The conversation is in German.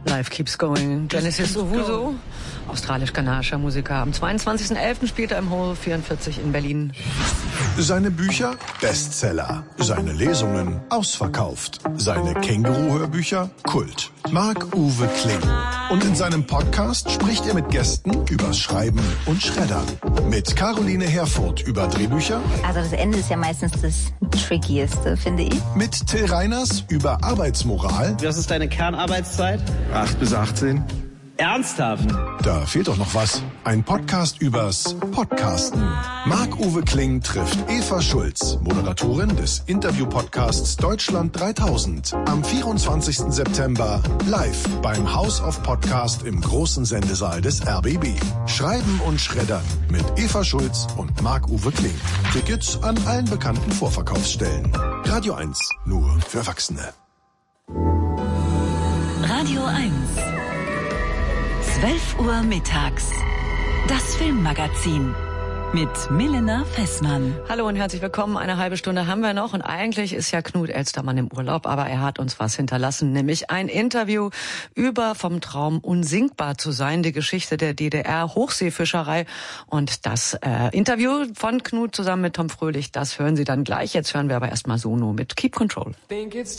Life Keeps Going. Genesis Owusu, australisch-kanadischer Musiker. Am 22.11. spielt er im Hall 44 in Berlin. Seine Bücher Bestseller, seine Lesungen ausverkauft, seine Känguru-Hörbücher Kult. Marc-Uwe Kling. Und in seinem Podcast spricht er mit Gästen übers Schreiben und Schreddern. Mit Caroline Herfurth über Drehbücher. Also das Ende ist ja meistens das Trickieste, finde ich. Mit Till Reiners über Arbeitsmoral. Was ist deine Kernarbeitszeit? 8 bis 18. Ernsthaft? Da fehlt doch noch was. Ein Podcast übers Podcasten. Marc-Uwe Kling trifft Eva Schulz, Moderatorin des Interview-Podcasts Deutschland 3000. Am 24. September live beim House of Podcast im großen Sendesaal des RBB. Schreiben und Schreddern mit Eva Schulz und Marc-Uwe Kling. Tickets an allen bekannten Vorverkaufsstellen. Radio 1, nur für Erwachsene. Radio 1. 12 Uhr mittags. Das Filmmagazin mit Milena Fessmann. Hallo und herzlich willkommen. Eine halbe Stunde haben wir noch und eigentlich ist ja Knut Elstermann im Urlaub, aber er hat uns was hinterlassen, nämlich ein Interview über vom Traum unsinkbar zu sein, die Geschichte der DDR-Hochseefischerei. Und das Interview von Knut zusammen mit Tom Fröhlich, das hören Sie dann gleich. Jetzt hören wir aber erstmal Sono mit Keep Control. Think it's